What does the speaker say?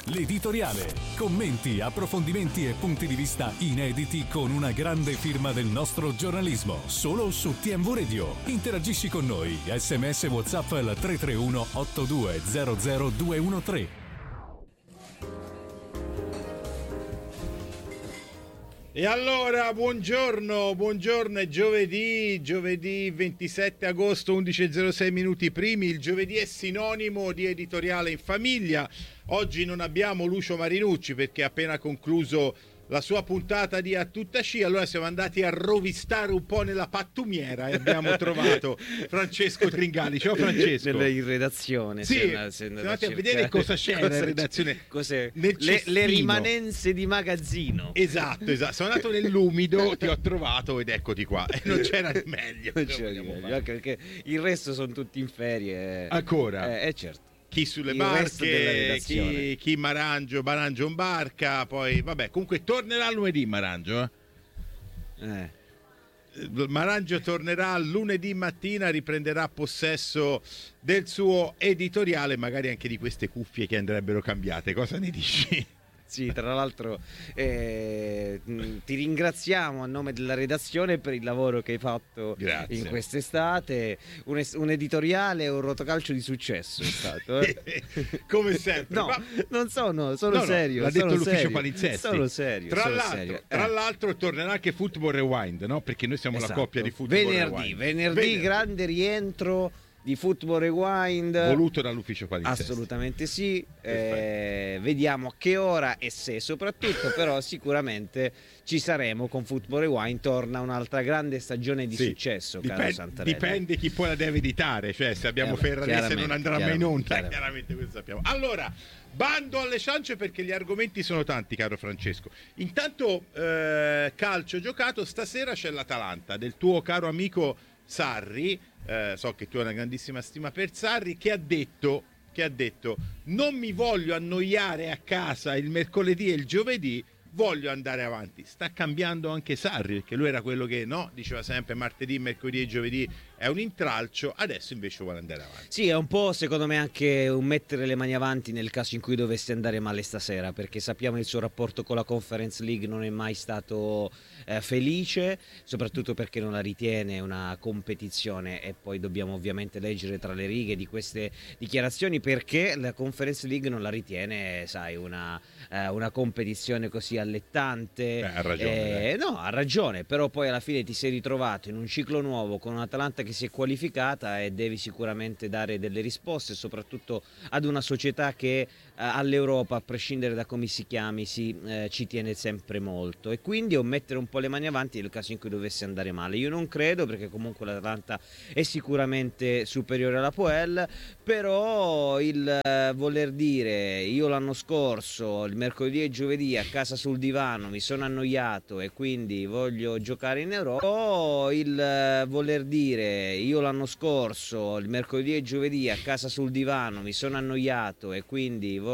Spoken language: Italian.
L'editoriale. Commenti, approfondimenti e punti di vista inediti con una grande firma del nostro giornalismo. Solo su TMV Radio. Interagisci con noi. SMS WhatsApp al 331 8200 213. E allora, buongiorno, è giovedì 27 agosto, 11.06 minuti primi. Il giovedì è sinonimo di editoriale in famiglia. Oggi non abbiamo Lucio Marinucci perché ha appena concluso la sua puntata di A Tutta Sci, allora siamo andati a rovistare un po' nella pattumiera e abbiamo trovato Francesco Tringali. Ciao Francesco. In redazione. Sì, siamo andati a vedere cosa c'è nella redazione. Le rimanenze di magazzino. Esatto. Sono andato nell'umido, ti ho trovato ed eccoti qua. E non c'era di meglio. Anche perché il resto sono tutti in ferie. Ancora? Certo. Chi sulle barche, chi Marangio in barca, poi vabbè, comunque tornerà lunedì Marangio. Marangio tornerà lunedì mattina, riprenderà possesso del suo editoriale, magari anche di queste cuffie che andrebbero cambiate. Cosa ne dici? Sì, tra l'altro ti ringraziamo a nome della redazione per il lavoro che hai fatto. Grazie. In quest'estate, un editoriale, un rotocalcio di successo è stato. Come sempre. No, non sono serio. L'ha detto l'ufficio serio. Palinsetti. Sono serio. Tra l'altro tornerà anche Football Rewind, no? Perché noi siamo la coppia di Football Rewind. Venerdì, grande rientro di Football Rewind voluto dall'ufficio Palinsetti. Assolutamente sì. Vediamo a che ora e se soprattutto, però sicuramente ci saremo con Football Rewind. Torna un'altra grande stagione di successo, caro Santarelli. Dipende chi poi la deve editare, cioè se abbiamo Ferrarese non andrà mai in onda, chiaramente questo sappiamo. Allora, bando alle ciance perché gli argomenti sono tanti, caro Francesco. Intanto calcio giocato, stasera c'è l'Atalanta del tuo caro amico Sarri. So che tu hai una grandissima stima per Sarri, che ha detto non mi voglio annoiare a casa il mercoledì e il giovedì, voglio andare avanti. Sta cambiando anche Sarri, perché lui era quello che diceva sempre martedì, mercoledì e giovedì è un intralcio, adesso invece vuole andare avanti. Sì, è un po' secondo me anche un mettere le mani avanti nel caso in cui dovesse andare male stasera, perché sappiamo il suo rapporto con la Conference League non è mai stato felice, soprattutto perché non la ritiene una competizione, e poi dobbiamo ovviamente leggere tra le righe di queste dichiarazioni perché la Conference League non la ritiene, sai, una competizione così allettante. Ha ragione. No, ha ragione, però poi alla fine ti sei ritrovato in un ciclo nuovo con un'Atalanta che si è qualificata e devi sicuramente dare delle risposte, soprattutto ad una società che all'Europa, a prescindere da come si chiami, ci tiene sempre molto, e quindi mettere un po' le mani avanti nel caso in cui dovesse andare male. Io non credo, perché comunque l'Atalanta è sicuramente superiore alla Poel, però il voler dire io l'anno scorso il mercoledì e giovedì a casa sul divano mi sono annoiato e quindi voglio giocare in Europa, o il voler dire io l'anno scorso il mercoledì e giovedì a casa sul divano mi sono annoiato e quindi